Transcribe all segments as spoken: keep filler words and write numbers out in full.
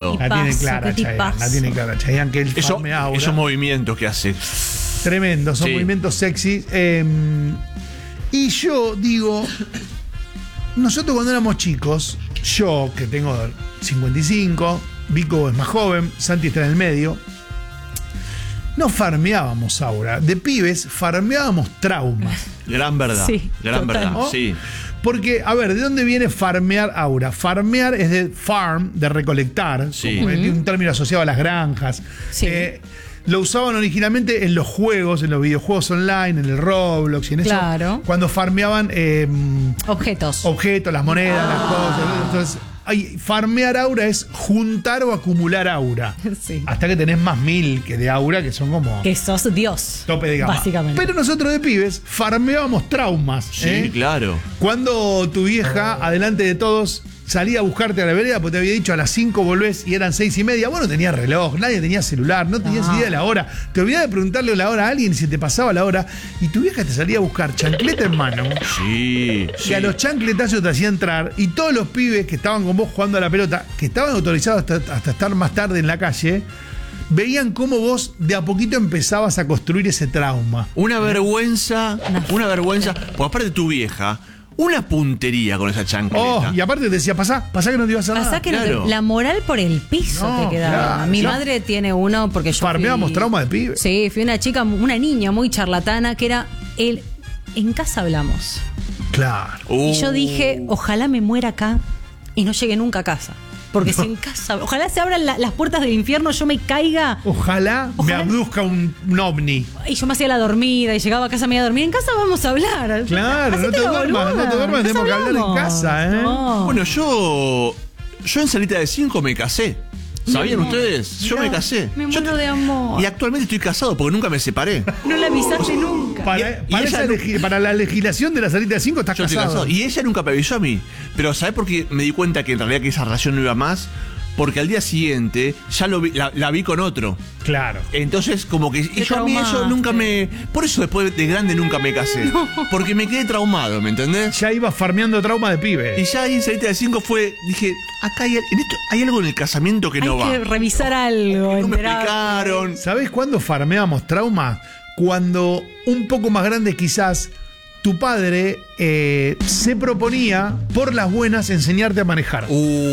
claro. La tiene clara, Chayanne. La tiene clara, Chayanne, que él Eso, farme aura. esos movimientos que hace. Tremendo, son Sí. movimientos sexy. Eh, y yo digo, nosotros cuando éramos chicos, yo que tengo cincuenta y cinco, Vico es más joven, Santi está en el medio, no farmeábamos aura. De pibes farmeábamos traumas. Gran verdad. Sí, gran total. verdad, ¿No? sí. Porque, a ver, ¿de dónde viene farmear aura? Farmear es de farm, de recolectar, Sí. como uh-huh. un término asociado a las granjas. Sí. Eh, lo usaban originalmente en los juegos, en los videojuegos online, en el Roblox y en eso. Claro. Cuando farmeaban eh, Objetos. objetos, las monedas, Ah. las cosas. Entonces, ay, farmear aura es juntar o acumular aura. Sí. Hasta que tenés más mil que de aura, que son como Que sos Dios. tope de gama. Básicamente. Pero nosotros de pibes farmeábamos traumas. Sí, ¿eh? claro. Cuando tu vieja, adelante de todos, salía a buscarte a la vereda porque te había dicho a las cinco volvés y eran seis y media, vos no tenías reloj, nadie tenía celular, no tenías No. idea de la hora. Te olvidabas de preguntarle la hora a alguien y se te pasaba la hora y tu vieja te salía a buscar chancleta en mano. Sí, Y sí. a los chancletazos te hacía entrar y todos los pibes que estaban con vos jugando a la pelota, que estaban autorizados hasta, hasta estar más tarde en la calle, veían cómo vos de a poquito empezabas a construir ese trauma. Una vergüenza, una vergüenza. Pues aparte tu vieja, una puntería con esa chancleta. Oh, y aparte te decía, pasá, pasá que no te ibas a hacer Pasá nada. que no te- claro. la moral por el piso No, te quedaba. claro. Mi Yo- madre tiene uno porque yo Farmeábamos fui- trauma de pibe. Sí, fui una chica, una niña muy charlatana que era el en casa hablamos. Claro. Uh. Y yo dije, ojalá me muera acá y no llegue nunca a casa. Porque si en casa, ojalá se abran la- las puertas del infierno, yo me caiga Ojalá, Ojalá- me abduzca un, un ovni. y yo me hacía la dormida y llegaba a casa media dormida. En casa vamos a hablar. Claro, no Hacete te la duermas, boluda. no te duermas, En tenemos que casa hablar en hablamos. casa, ¿eh? No. Bueno, yo. Yo en salita de cinco me casé. ¿Sabían Mi ustedes? Yo Mirá, me casé. me Yo muero te- de amor. Y actualmente estoy casado porque nunca me separé. No la avisaste nunca. Para, Y- y para, ella esa no- legi- para la legislación de la salida de cinco estás Yo estoy casado. casado. Y ella nunca me avisó a mí. Pero ¿sabes por qué me di cuenta que en realidad que esa relación no iba más? Porque al día siguiente ya lo vi- la, la vi con otro. Claro. Entonces, como que. Y Te yo a mí eso traumaste. nunca me. Por eso después de grande nunca me casé. Porque me quedé traumado, ¿me entendés? Ya ibas farmeando trauma de pibe. Y ya ahí en salita de cinco fue. Dije, acá hay, en esto, hay algo en el casamiento que Hay no va. que revisar algo. No me enterarte. explicaron. ¿Sabés cuándo farmeábamos trauma? Cuando un poco más grande quizás tu padre eh, se proponía por las buenas enseñarte a manejar.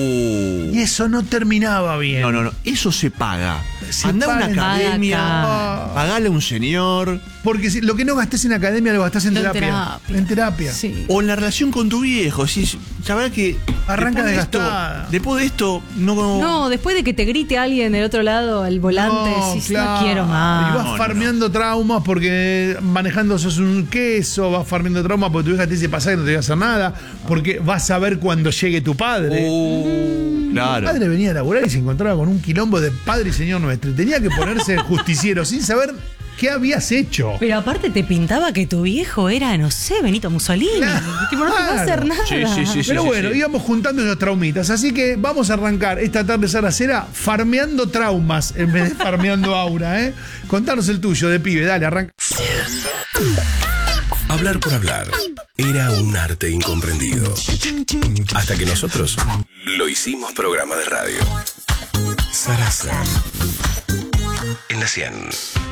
Uh. Y eso no terminaba bien. No, no, no. Eso se paga. Se Andá a una paga. academia, Paga pagale a un señor. Porque si, lo que no gastés en academia lo gastás en En terapia. terapia. En terapia. Sí. O en la relación con tu viejo. Si, la verdad que. Arranca después de esto- desgastada. Después de esto, no. No, después de que te grite alguien del otro lado al volante, No, decís, claro. no quiero Y más. vas No, no, farmeando traumas porque manejando sos un queso, vas farmeando traumas porque tu hija te dice pasar que no te voy a hacer nada, porque vas a ver cuando llegue tu padre. Uh, Mi claro. padre venía a laburar y se encontraba con un quilombo de Padre y Señor Nuestro. Y tenía que ponerse justiciero sin saber qué habías hecho. Pero aparte te pintaba que tu viejo era, no sé, Benito Mussolini. Claro. Tipo, no te va a hacer nada. Sí, sí, sí, sí. Pero bueno, íbamos juntando esos traumitas. Así que vamos a arrancar esta tarde Saracera farmeando traumas en vez de farmeando aura, ¿eh? Contanos el tuyo de pibe, dale, arranca. Hablar por hablar era un arte incomprendido. Hasta que nosotros lo hicimos programa de radio. Sarasa. En la cien.